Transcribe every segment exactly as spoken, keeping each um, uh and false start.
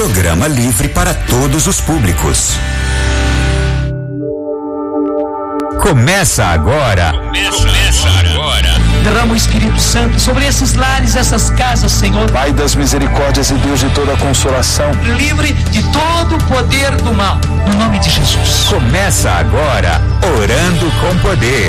Programa livre para todos os públicos. Começa agora. Começa agora. Derrama o Espírito Santo sobre esses lares, essas casas, Senhor. Pai das misericórdias e Deus de toda consolação. Livre de todo o poder do mal, no nome de Jesus. Começa agora, Orando com Poder.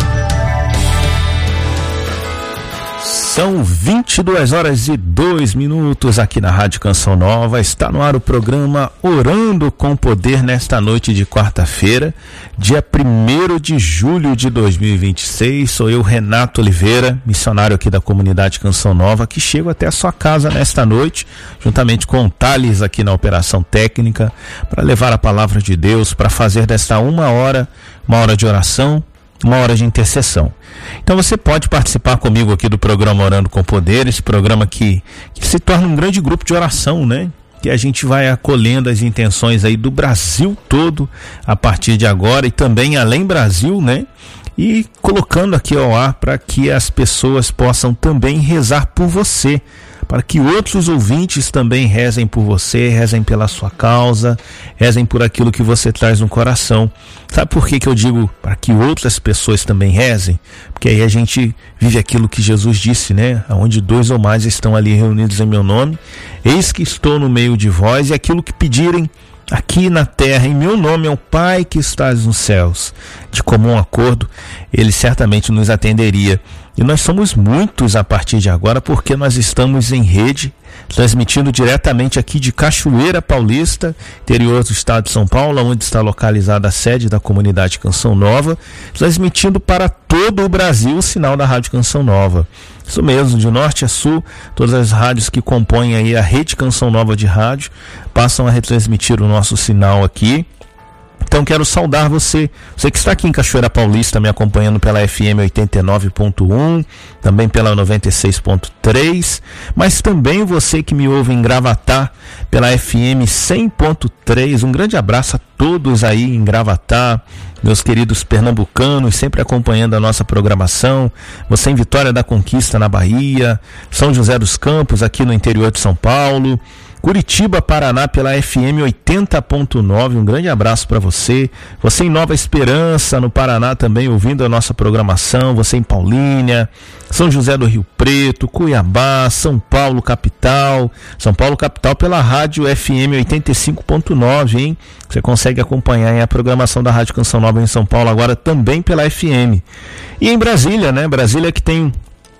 São vinte e duas horas e dois minutos aqui na Rádio Canção Nova. Está no ar o programa Orando com Poder nesta noite de quarta-feira, dia primeiro de julho de dois mil e vinte e seis. Sou eu, Renato Oliveira, missionário aqui da comunidade Canção Nova, que chego até a sua casa nesta noite, juntamente com o Thales aqui na operação técnica, para levar a palavra de Deus, para fazer desta uma hora, uma hora de oração, uma hora de intercessão. Então você pode participar comigo aqui do programa Orando com Poder, esse programa que, que se torna um grande grupo de oração, né? Que a gente vai acolhendo as intenções aí do Brasil todo a partir de agora e também além Brasil, né? E colocando aqui ao ar para que as pessoas possam também rezar por você, para que outros ouvintes também rezem por você, rezem pela sua causa, rezem por aquilo que você traz no coração. Sabe por que que eu digo para que outras pessoas também rezem? Porque aí a gente vive aquilo que Jesus disse, né? Onde dois ou mais estão ali reunidos em meu nome, eis que estou no meio de vós, e aquilo que pedirem aqui na terra, em meu nome, ao Pai que estás nos céus. De comum acordo, Ele certamente nos atenderia. E nós somos muitos a partir de agora, porque nós estamos em rede, transmitindo diretamente aqui de Cachoeira Paulista, interior do estado de São Paulo, onde está localizada a sede da comunidade Canção Nova, transmitindo para todo o Brasil o sinal da Rádio Canção Nova. Isso mesmo, de norte a sul, todas as rádios que compõem aí a rede Canção Nova de rádio passam a retransmitir o nosso sinal aqui. Então quero saudar você, você que está aqui em Cachoeira Paulista me acompanhando pela F M oitenta e nove ponto um, também pela noventa e seis ponto três, mas também você que me ouve em Gravatá pela F M cem ponto três. Um grande abraço a todos aí em Gravatá, meus queridos pernambucanos, sempre acompanhando a nossa programação. Você em Vitória da Conquista, na Bahia, São José dos Campos, aqui no interior de São Paulo, Curitiba, Paraná, pela F M oitenta ponto nove, um grande abraço para você. Você em Nova Esperança, no Paraná, também ouvindo a nossa programação. Você em Paulínia, São José do Rio Preto, Cuiabá, São Paulo, capital. São Paulo, capital, pela rádio F M oitenta e cinco ponto nove, hein? Você consegue acompanhar hein, a programação da Rádio Canção Nova em São Paulo, agora também pela F M. E em Brasília, né? Brasília que tem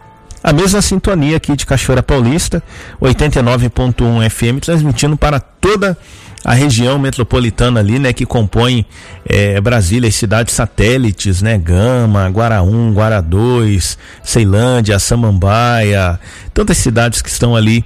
a mesma sintonia aqui de Cachoeira Paulista, oitenta e nove ponto um F M, transmitindo para toda a região metropolitana ali, né, que compõe é, Brasília, as cidades satélites, né, Gama, Guará um, Guará dois, Ceilândia, Samambaia, tantas cidades que estão ali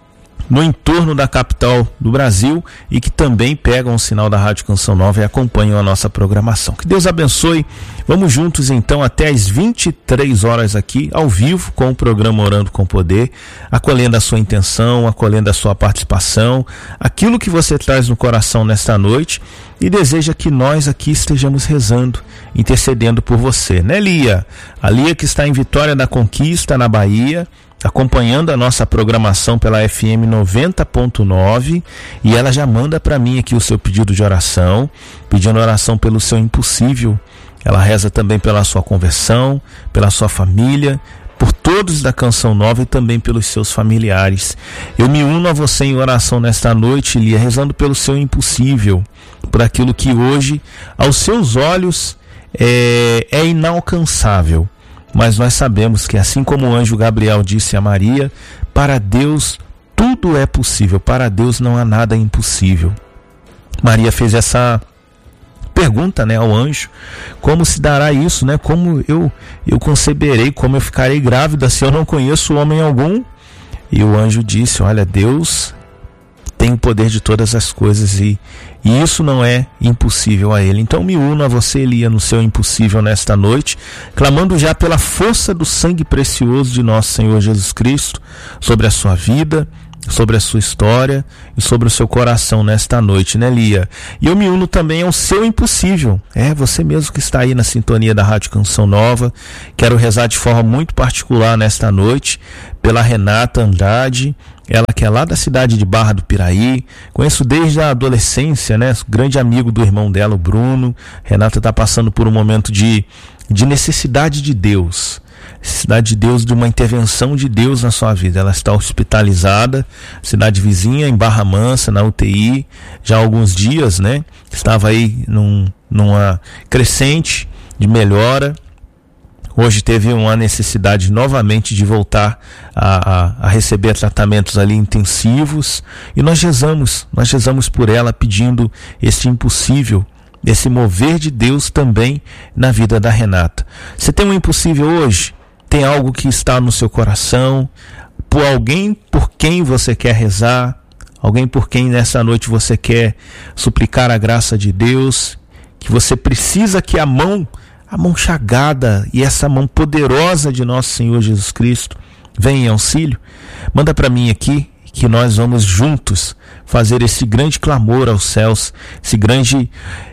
no entorno da capital do Brasil e que também pegam o sinal da Rádio Canção Nova e acompanham a nossa programação. Que Deus abençoe. Vamos juntos então até às vinte e três horas aqui, ao vivo, com o programa Orando com Poder, acolhendo a sua intenção, acolhendo a sua participação, aquilo que você traz no coração nesta noite e deseja que nós aqui estejamos rezando, intercedendo por você, né, Lia? A Lia que está em Vitória da Conquista, na Bahia, acompanhando a nossa programação pela F M noventa ponto nove, e ela já manda para mim aqui o seu pedido de oração, pedindo oração pelo seu impossível. Ela reza também pela sua conversão, pela sua família, por todos da Canção Nova e também pelos seus familiares. Eu me uno a você em oração nesta noite, Lia, rezando pelo seu impossível, por aquilo que hoje, aos seus olhos, é, é inalcançável. Mas nós sabemos que, assim como o anjo Gabriel disse a Maria, para Deus tudo é possível, para Deus não há nada impossível. Maria fez essa pergunta, né, ao anjo: como se dará isso, né? Como eu, eu conceberei, como eu ficarei grávida se eu não conheço homem algum? E o anjo disse: olha, Deus tem o poder de todas as coisas e, e isso não é impossível a Ele. Então me uno a você, Elia, no seu impossível nesta noite, clamando já pela força do sangue precioso de nosso Senhor Jesus Cristo sobre a sua vida, sobre a sua história e sobre o seu coração nesta noite, né, Lia? E eu me uno também ao seu impossível. É você mesmo que está aí na sintonia da Rádio Canção Nova. Quero rezar de forma muito particular nesta noite pela Renata Andrade, ela que é lá da cidade de Barra do Piraí, conheço desde a adolescência, né? Grande amigo do irmão dela, o Bruno. Renata está passando por um momento de, de necessidade de Deus. Necessidade de Deus, de uma intervenção de Deus na sua vida. Ela está hospitalizada, cidade vizinha, em Barra Mansa, na U T I, já há alguns dias, né? Estava aí num, numa crescente de melhora. Hoje teve uma necessidade novamente de voltar a, a, a receber tratamentos ali intensivos. E nós rezamos, nós rezamos por ela, pedindo esse impossível, esse mover de Deus também na vida da Renata. Você tem um impossível hoje? Tem algo que está no seu coração? Por alguém por quem você quer rezar? Alguém por quem nessa noite você quer suplicar a graça de Deus? Que você precisa que a mão, a mão chagada e essa mão poderosa de nosso Senhor Jesus Cristo venha em auxílio? Manda para mim aqui, que nós vamos juntos fazer esse grande clamor aos céus, esse grande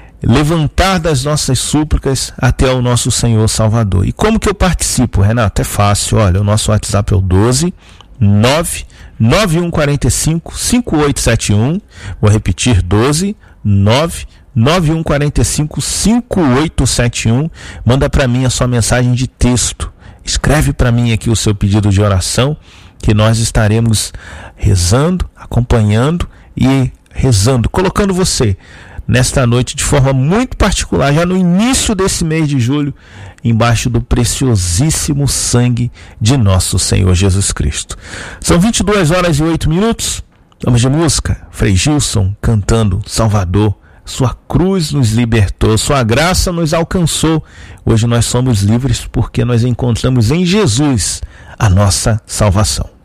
levantar das nossas súplicas até o nosso Senhor Salvador. E como que eu participo, Renato? É fácil, olha, o nosso WhatsApp é o doze nove nove um quatro cinco cinco oito sete um. Vou repetir, doze nove nove um quatro cinco cinco oito sete um. Manda para mim a sua mensagem de texto. Escreve para mim aqui o seu pedido de oração, que nós estaremos rezando, acompanhando e rezando, colocando você nesta noite de forma muito particular, já no início desse mês de julho, embaixo do preciosíssimo sangue de nosso Senhor Jesus Cristo. São vinte e duas horas e oito minutos. Vamos de música. Frei Gilson cantando Salvador. Sua cruz nos libertou, sua graça nos alcançou. Hoje nós somos livres porque nós encontramos em Jesus a nossa salvação.